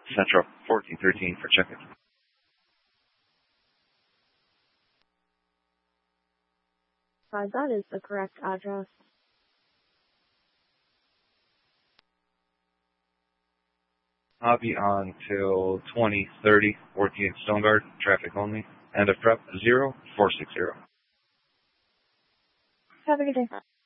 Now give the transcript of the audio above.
Central 1413 for check-in. That is the correct address. I'll be on till 2030, 14th Stoneguard, traffic only. End of prep 0460. Have a good day.